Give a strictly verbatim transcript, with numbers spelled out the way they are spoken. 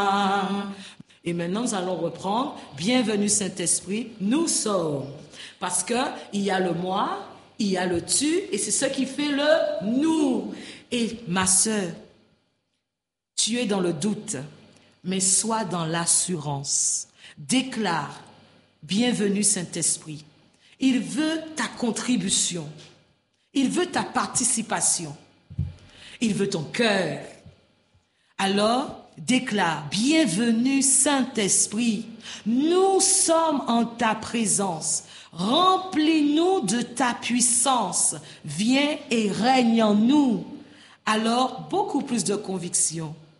Et maintenant, nous allons reprendre. Bienvenue Saint-Esprit, nous sommes. Parce que il y a le moi, il y a le tu, et c'est ce qui fait le nous. Et ma sœur, tu es dans le doute, mais sois dans l'assurance. Déclare, bienvenue Saint-Esprit. Il veut ta contribution. Il veut ta participation. Il veut ton cœur. Alors, déclare, bienvenue Saint-Esprit, nous sommes en ta présence, remplis-nous de ta puissance, viens et règne en nous. Alors, beaucoup plus de conviction,